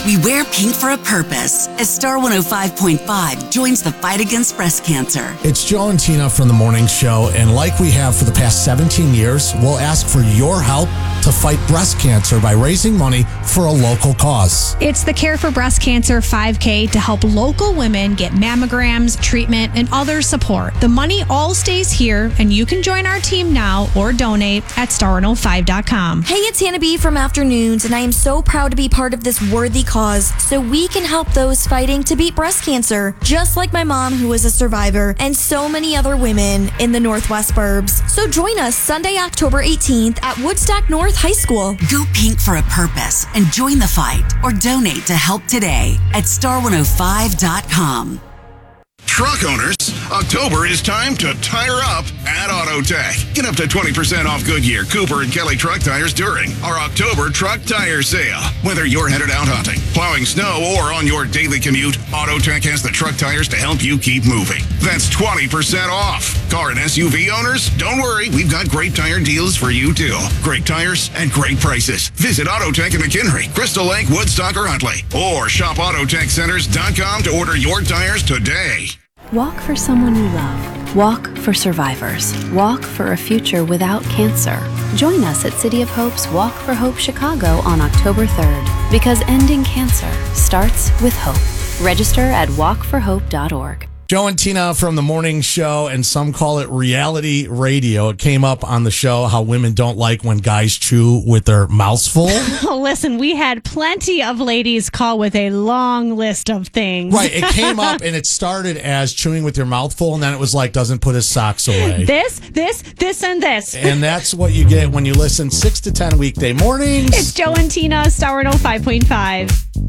We wear pink for a purpose as Star 105.5 joins the fight against breast cancer. It's Joe and Tina from the morning show, and like we have for the past 17 years, we'll ask for your help to fight breast cancer by raising money for a local cause. It's the Care for Breast Cancer 5K to help local women get mammograms, treatment, and other support. The money all stays here, and you can join our team now or donate at star105.com. Hey, it's Hannah B from Afternoons, and I am so proud to be part of this worthy cause so we can help those fighting to beat breast cancer, just like my mom who was a survivor and so many other women in the Northwest burbs. So join us Sunday, October 18th at Woodstock North High School. Go pink for a purpose and join the fight or donate to help today at star105.com. Truck owners, October is time to tire up at AutoTech. Get up to 20% off Goodyear, Cooper, and Kelly truck tires during our October truck tire sale. Whether you're headed out hunting, plowing snow, or on your daily commute, AutoTech has the truck tires to help you keep moving. That's 20% off. Car and SUV owners, don't worry, we've got great tire deals for you too. Great tires and great prices. Visit AutoTech in McHenry, Crystal Lake, Woodstock, or Huntley. Or shop AutoTechCenters.com to order your tires today. Walk for someone you love. Walk for survivors. Walk for a future without cancer. Join us at City of Hope's Walk for Hope Chicago on October 3rd, because ending cancer starts with hope. Register at walkforhope.org. Joe and Tina from the morning show, and some call it reality radio. It came up on the show how women don't like when guys chew with their mouths full. Listen, we had plenty of ladies call with a long list of things. Right. It came up and it started as chewing with your mouth full, and then it was like, doesn't put his socks away. This, and this. And that's what you get when you listen 6 to 10 weekday mornings. It's Joe and Tina, Star 105.5.